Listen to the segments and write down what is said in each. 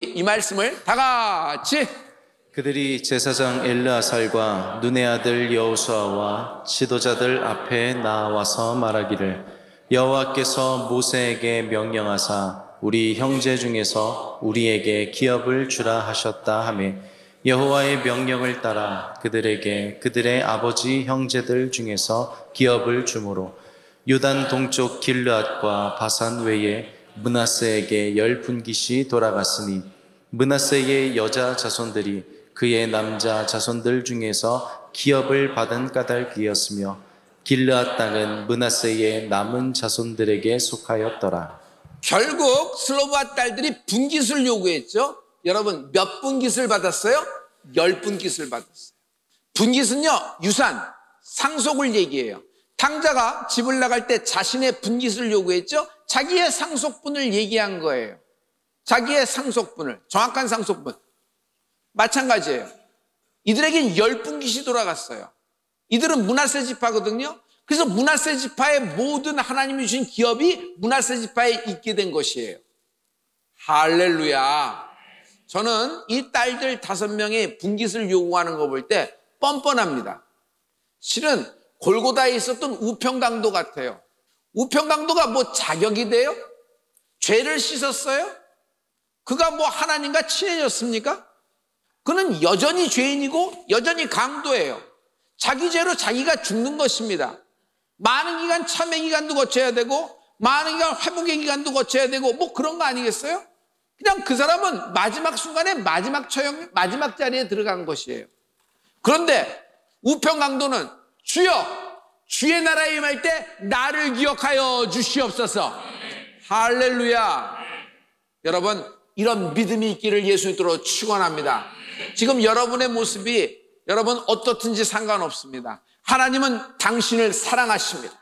우리 이 말씀을 다 같이 그들이 제사장 엘르아살과 눈의 아들 여호수아와 지도자들 앞에 나와서 말하기를 여호와께서 모세에게 명령하사 우리 형제 중에서 우리에게 기업을 주라 하셨다 하며 여호와의 명령을 따라 그들에게 그들의 아버지 형제들 중에서 기업을 주므로 요단 동쪽 길르앗과 바산 외에 므낫세에게 10분깃이 돌아갔으니 므낫세의 여자 자손들이 그의 남자 자손들 중에서 기업을 받은 까닭이었으며 길르앗 땅은 므낫세의 남은 자손들에게 속하였더라. 결국 슬로브아 딸들이 분깃을 요구했죠. 여러분 몇 분깃을 받았어요? 10분깃을 받았어요. 분깃은요 유산, 상속을 얘기해요. 탕자가 집을 나갈 때 자신의 분깃을 요구했죠. 자기의 상속분을 얘기한 거예요. 자기의 상속분을, 정확한 상속분. 마찬가지예요. 이들에겐 10분깃이 돌아갔어요. 이들은 므낫세 지파거든요. 그래서 므낫세 지파의 모든 하나님이 주신 기업이 므낫세 지파에 있게 된 것이에요. 할렐루야. 저는 이 딸들 5명의 분깃을 요구하는 거 볼 때 뻔뻔합니다. 실은 골고다에 있었던 우평강도 같아요. 우평강도가 뭐 자격이 돼요? 죄를 씻었어요? 그가 뭐 하나님과 친해졌습니까? 그는 여전히 죄인이고 여전히 강도예요. 자기 죄로 자기가 죽는 것입니다. 많은 기간 참회 기간도 거쳐야 되고 많은 기간 회복의 기간도 거쳐야 되고 뭐 그런 거 아니겠어요? 그냥 그 사람은 마지막 순간에 마지막 처형, 마지막 자리에 들어간 것이에요. 그런데 우평강도는 주여 주의 나라에 임할 때 나를 기억하여 주시옵소서. 할렐루야. 여러분 이런 믿음이 있기를 예수님으로 축원합니다. 지금 여러분의 모습이 여러분 어떻든지 상관없습니다. 하나님은 당신을 사랑하십니다.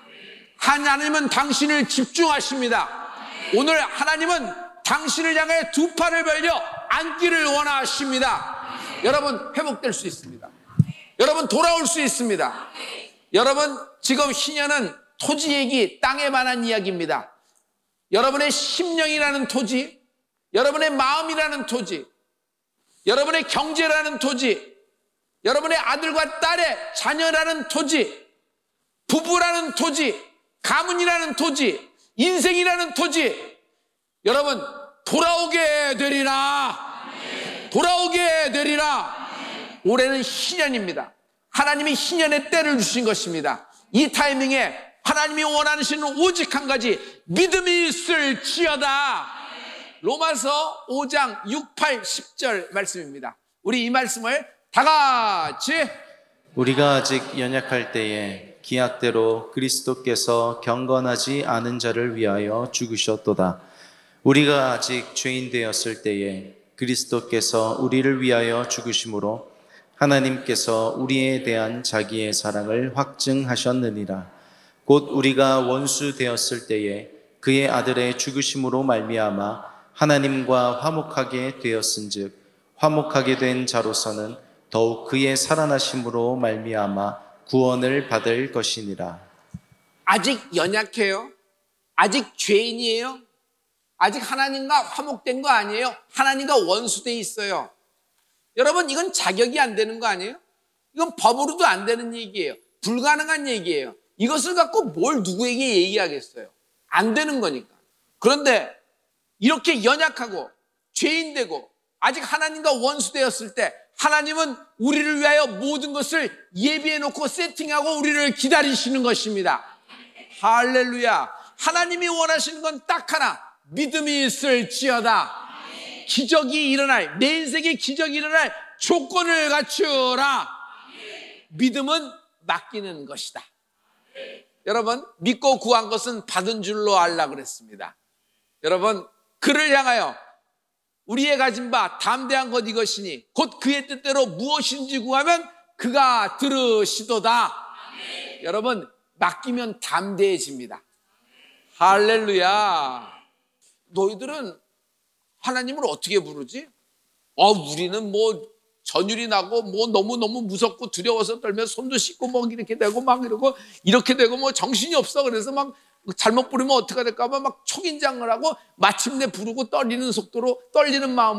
하나님은 당신을 집중하십니다. 오늘 하나님은 당신을 향해 두 팔을 벌려 앉기를 원하십니다. 여러분 회복될 수 있습니다. 여러분 돌아올 수 있습니다. 여러분 지금 희년은 토지 얘기, 땅에 관한 이야기입니다. 여러분의 심령이라는 토지, 여러분의 마음이라는 토지, 여러분의 경제라는 토지, 여러분의 아들과 딸의 자녀라는 토지, 부부라는 토지, 가문이라는 토지, 인생이라는 토지, 여러분 돌아오게 되리라. 돌아오게 되리라. 올해는 희년입니다. 하나님이 희년의 때를 주신 것입니다. 이 타이밍에 하나님이 원하시는 오직 한 가지 믿음이 있을지어다. 로마서 5장 6, 8, 10절 말씀입니다. 우리 이 말씀을 다 같이 우리가 아직 연약할 때에 기약대로 그리스도께서 경건하지 않은 자를 위하여 죽으셨도다. 우리가 아직 죄인 되었을 때에 그리스도께서 우리를 위하여 죽으심으로 하나님께서 우리에 대한 자기의 사랑을 확증하셨느니라. 곧 우리가 원수 되었을 때에 그의 아들의 죽으심으로 말미암아 하나님과 화목하게 되었은즉 화목하게 된 자로서는 더욱 그의 살아나심으로 말미암아 구원을 받을 것이니라. 아직 연약해요? 아직 죄인이에요? 아직 하나님과 화목된 거 아니에요? 하나님과 원수돼 있어요. 여러분 이건 자격이 안 되는 거 아니에요? 이건 법으로도 안 되는 얘기예요. 불가능한 얘기예요. 이것을 갖고 뭘 누구에게 얘기하겠어요? 안 되는 거니까. 그런데 이렇게 연약하고 죄인되고 아직 하나님과 원수되었을 때 하나님은 우리를 위하여 모든 것을 예비해 놓고 세팅하고 우리를 기다리시는 것입니다. 할렐루야. 하나님이 원하시는 건 딱 하나, 믿음이 있을지어다. 기적이 일어날, 내 인생에 기적이 일어날 조건을 갖추라. 믿음은 맡기는 것이다. 여러분 믿고 구한 것은 받은 줄로 알라 그랬습니다. 여러분 그를 향하여 우리의 가진 바 담대한 것 이것이니 곧 그의 뜻대로 무엇인지 구하면 그가 들으시도다. 여러분 맡기면 담대해집니다. 할렐루야. 너희들은 하나님을 어떻게 부르지? 우리는 뭐 전율이 나고 뭐 너무너무 무섭고 두려워서 떨면 손도 씻고 뭐 이렇게 되고 막 이러고 이렇게 되고 뭐 정신이 없어. 그래서 막 잘못 부르면 어떻게 될까 봐 막 초긴장을 하고 마침내 부르고 떨리는 속도로 떨리는 마음